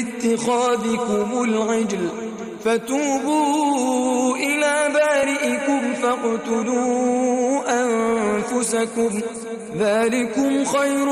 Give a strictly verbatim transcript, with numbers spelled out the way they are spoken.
باتخاذكم العجل فتوبوا إلى بارئكم فاقتلوا أنفسكم ذلكم خير